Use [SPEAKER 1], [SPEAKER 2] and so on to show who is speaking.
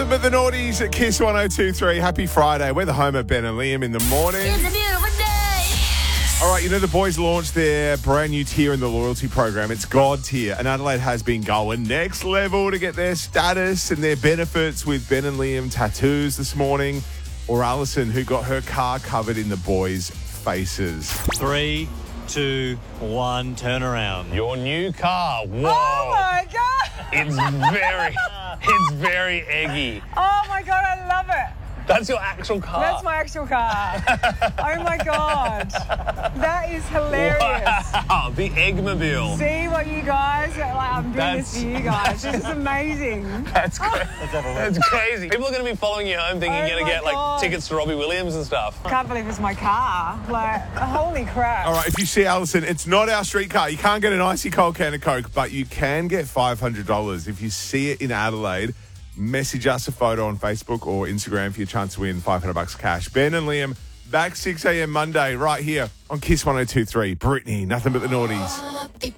[SPEAKER 1] Nothing but the naughties at Kiss 102.3. Happy Friday. We're the home of Ben and Liam in the morning.
[SPEAKER 2] It's a beautiful day.
[SPEAKER 1] All right, you know, the boys launched their brand new tier in the loyalty program. It's God tier, and Adelaide has been going next level to get their status and their benefits with Ben and Liam tattoos this morning, or Alison, who got her car covered in the boys' faces.
[SPEAKER 3] 3, 2, 1, turn around.
[SPEAKER 4] Your new car. Whoa.
[SPEAKER 5] Oh my God!
[SPEAKER 4] It's very eggy.
[SPEAKER 5] Oh my God, I love it.
[SPEAKER 4] That's your actual car.
[SPEAKER 5] That's my actual car. Oh my God. That is hilarious.
[SPEAKER 4] Wow, the Eggmobile.
[SPEAKER 5] See what you guys, I'm doing this for you guys. This is amazing.
[SPEAKER 4] That's crazy. That's crazy. People are going to be following you home thinking
[SPEAKER 5] Oh
[SPEAKER 4] you're going to
[SPEAKER 5] my
[SPEAKER 4] get
[SPEAKER 5] God.
[SPEAKER 4] like tickets to Robbie Williams and stuff.
[SPEAKER 5] I can't believe it's my car. Like, holy crap.
[SPEAKER 1] All right, if you see Alison, it's not our street car. You can't get an icy cold can of Coke, but you can get $500. If you see it in Adelaide, message us a photo on Facebook or Instagram for your chance to win $500 cash. Ben and Liam, back 6 a.m. Monday right here on Kiss 102.3. Brittany, nothing but the naughties.